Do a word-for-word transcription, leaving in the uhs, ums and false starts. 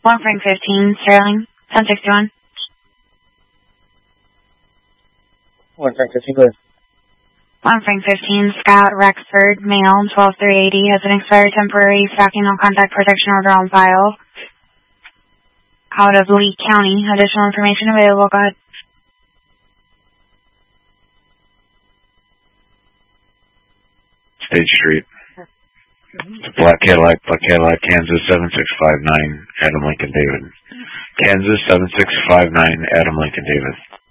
one Frank fifteen, Sterling, ten sixty-one. one Frank fifteen, go ahead. one Frank fifteen, Scott Rexford, male, twelve three eighty, has an expired temporary stocking on contact protection order on file. Out of Lee County. Additional information available. Go ahead. State Street. Black Cadillac, Black Cadillac, Kansas seven six five nine, Adam Lincoln David. Kansas seven six five nine, Adam Lincoln David.